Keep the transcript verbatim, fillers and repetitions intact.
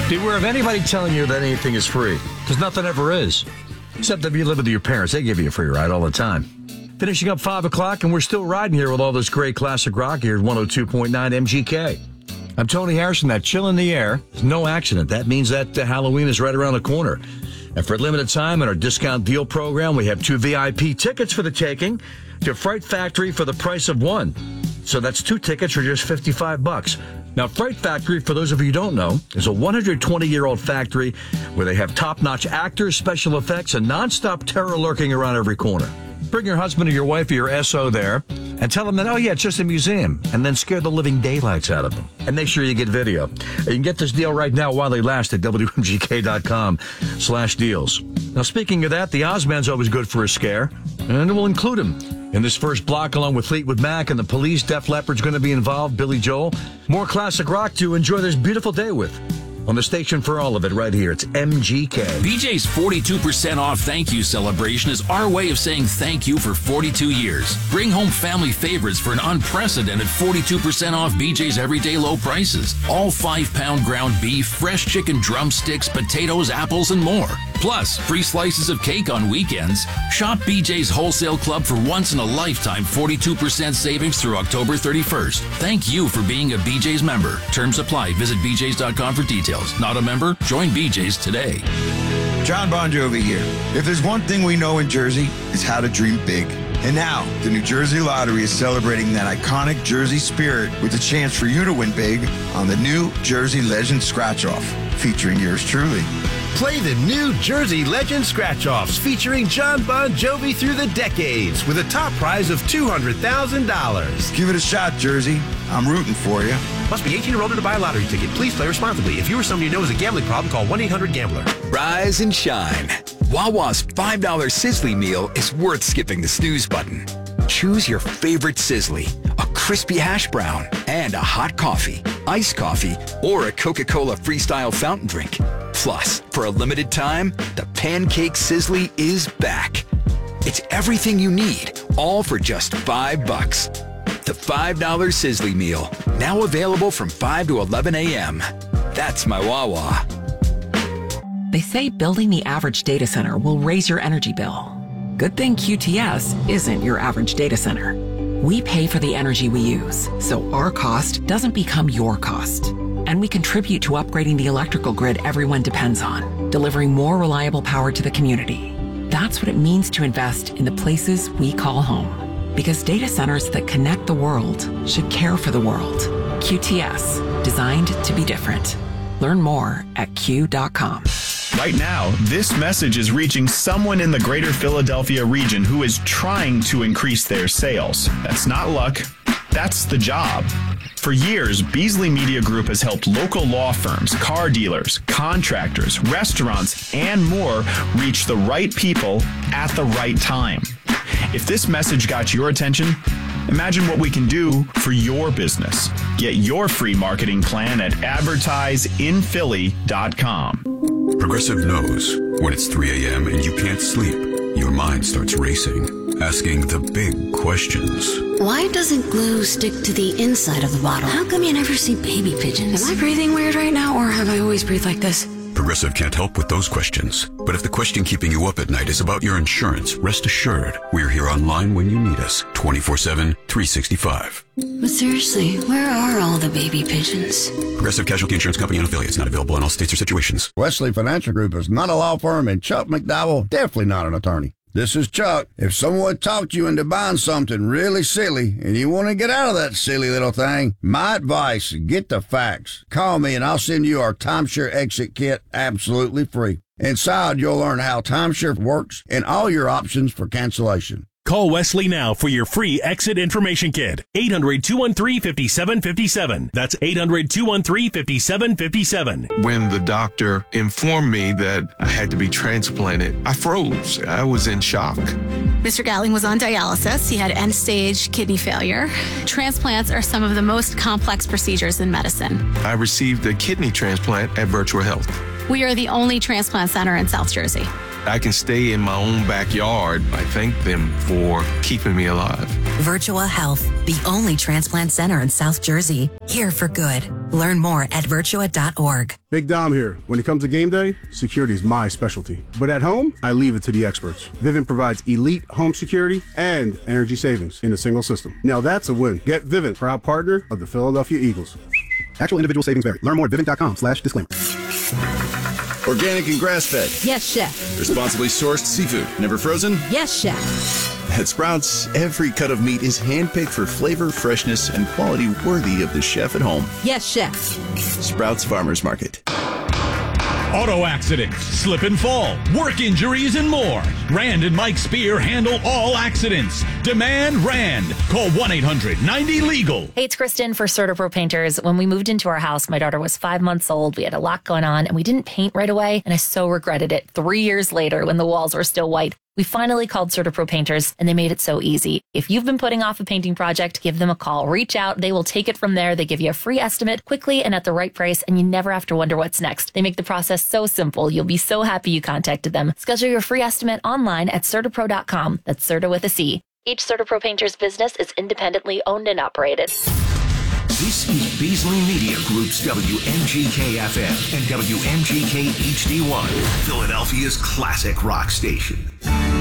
Beware of anybody telling you that anything is free, because nothing ever is. Except if you live with your parents, they give you a free ride all the time. Finishing up five o'clock, and we're still riding here with all this great classic rock here at one oh two point nine M G K. I'm Tony Harrison. That chill in the air is no accident. That means that uh, Halloween is right around the corner. And for a limited time in our discount deal program, we have two V I P tickets for the taking to Fright Factory for the price of one. So that's two tickets for just fifty-five bucks. Now, Fright Factory, for those of you who don't know, is a one hundred twenty-year-old factory where they have top-notch actors, special effects, and nonstop terror lurking around every corner. Bring your husband or your wife or your S O there and tell them that, oh, yeah, it's just a museum, and then scare the living daylights out of them. And make sure you get video. You can get this deal right now while they last at W M G K dot com slash deals. Now, speaking of that, the Ozman's always good for a scare, and we'll include him in this first block, along with Fleetwood Mac and the Police. Def Leppard's going to be involved, Billy Joel. More classic rock to enjoy this beautiful day with. On the station for all of it right here, it's M G K. B J's forty-two percent off thank you celebration is our way of saying thank you for forty-two years. Bring home family favorites for an unprecedented forty-two percent off B J's everyday low prices. All five-pound ground beef, fresh chicken drumsticks, potatoes, apples, and more. Plus, free slices of cake on weekends. Shop B J's Wholesale Club for once-in-a-lifetime forty-two percent savings through October thirty-first. Thank you for being a B J's member. Terms apply. Visit B J's dot com for details. Not a member? Join B J's today. John Bon Jovi here. If there's one thing we know in Jersey, it's how to dream big. And now, the New Jersey Lottery is celebrating that iconic Jersey spirit with a chance for you to win big on the New Jersey Legend Scratch-Off, featuring yours truly. Play the New Jersey Legend Scratch-Offs featuring John Bon Jovi through the decades with a top prize of two hundred thousand dollars. Give it a shot, Jersey. I'm rooting for you. Must be eighteen or older to buy a lottery ticket. Please play responsibly. If you or someone you know has a gambling problem, call one eight hundred gambler. Rise and shine. Wawa's five dollar Sizzly meal is worth skipping the snooze button. Choose your favorite Sizzly, a crispy hash brown, and a hot coffee, iced coffee, or a Coca-Cola Freestyle fountain drink. Plus, for a limited time, the Pancake Sizzly is back. It's everything you need, all for just five bucks. The five dollar Sizzly meal, now available from five to eleven a.m. That's my Wawa. They say building the average data center will raise your energy bill. Good thing Q T S isn't your average data center. We pay for the energy we use, so our cost doesn't become your cost. And we contribute to upgrading the electrical grid everyone depends on, delivering more reliable power to the community. That's what it means to invest in the places we call home. Because data centers that connect the world should care for the world. Q T S, designed to be different. Learn more at Q dot com. Right now, this message is reaching someone in the greater Philadelphia region who is trying to increase their sales. That's not luck. That's the job. For years, Beasley Media Group has helped local law firms, car dealers, contractors, restaurants, and more reach the right people at the right time. If this message got your attention, imagine what we can do for your business. Get your free marketing plan at advertise in philly dot com. Progressive knows when it's three a.m. and you can't sleep, your mind starts racing, asking the big questions. Why doesn't glue stick to the inside of the bottle? How come you never see baby pigeons? Am I breathing weird right now, or have I always breathed like this? Progressive can't help with those questions. But if the question keeping you up at night is about your insurance, rest assured, we're here online when you need us, twenty-four seven, three sixty-five. But seriously, where are all the baby pigeons? Progressive Casualty Insurance Company and affiliates, not available in all states or situations. Wesley Financial Group is not a law firm, and Chuck McDowell, definitely not an attorney. This is Chuck. If someone talked you into buying something really silly and you want to get out of that silly little thing, my advice, get the facts. Call me and I'll send you our timeshare exit kit absolutely free. Inside, you'll learn how timeshare works and all your options for cancellation. Call Wesley now for your free exit information kit. eight hundred, two one three, five seven five seven. That's eight hundred, two one three, five seven five seven. When the doctor informed me that I had to be transplanted, I froze. I was in shock. Mister Gatling was on dialysis. He had end-stage kidney failure. Transplants are some of the most complex procedures in medicine. I received a kidney transplant at Virtual Health. We are the only transplant center in South Jersey. I can stay in my own backyard. I thank them for keeping me alive. Virtual Health, the only transplant center in South Jersey. Here for good. Learn more at Virtua dot org. Big Dom here. When it comes to game day, security is my specialty. But at home, I leave it to the experts. Vivint provides elite home security and energy savings in a single system. Now that's a win. Get Vivint, proud partner of the Philadelphia Eagles. Actual individual savings vary. Learn more at Vivint.com slash disclaimer. Organic and grass-fed. Yes, chef. Responsibly sourced seafood. Never frozen? Yes, chef. At Sprouts, every cut of meat is handpicked for flavor, freshness, and quality worthy of the chef at home. Yes, chef. Sprouts Farmers Market. Auto accidents, slip and fall, work injuries, and more. Rand and Mike Spear handle all accidents. Demand Rand. Call one eight hundred ninety legal. Hey, it's Kristen for CertaPro Painters. When we moved into our house, my daughter was five months old. We had a lot going on, and we didn't paint right away, and I so regretted it. Three years later, when the walls were still white, we finally called CertaPro Painters, and they made it so easy. If you've been putting off a painting project, give them a call. Reach out. They will take it from there. They give you a free estimate quickly and at the right price, and you never have to wonder what's next. They make the process so simple. You'll be so happy you contacted them. Schedule your free estimate online at Certapro dot com. That's Certa with a C. Each CertaPro Painters business is independently owned and operated. This is Beasley Media Group's W M G K F M and W M G K H D one, Philadelphia's classic rock station.